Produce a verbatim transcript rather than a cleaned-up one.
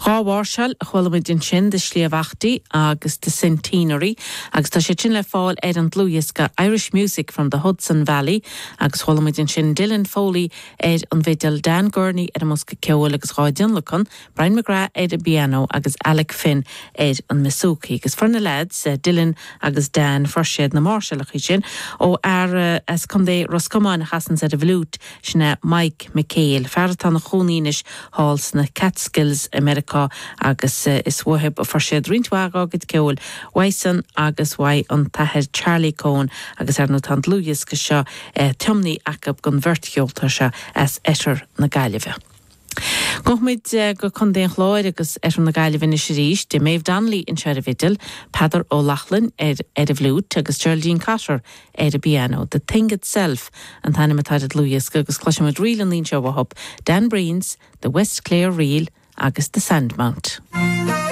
Gáhharsel a chhuilimid sin de sliabhachtaí agus de centenary agus tá sé sin le fáil ar an dlúiasca Irish Music from the Hudson Valley agus chhuilimid sin Dylan Foley ar an bhéidil Dan Gurney ar a musca ceol agus ráidin lachan, Brian McGrath ar a piano agus Alec Finn ar an misúcaí agus for na lads uh, Dylan agus Dan forsiad na Marshallach sin ó ar uh, as condé Roscommon Hassans ar a bhlút sinna Mike McHale fertan na chónínis halls na Catskills America agus uh, is wahib a forsiad rintwag agad ceol Wyson agus wai an tahir Charlie Cohn agus ar no tant Lewis go seo uh, tumni acab gon vertiolta se as etter na Gaillimhe. Gochmid uh, go condéin chláir agus ar na Gaillimhe is ríis de Maeve Donnelly in Shire Vidal, Peadar O'Loughlin ar ar a bhlút agus Geraldine Cotter ar a piano. The Thing Itself an tanimatad Lewis agus cloisiid reel an lín seo wahop Dan Breens, the West Clare Reel agus the Sandmount.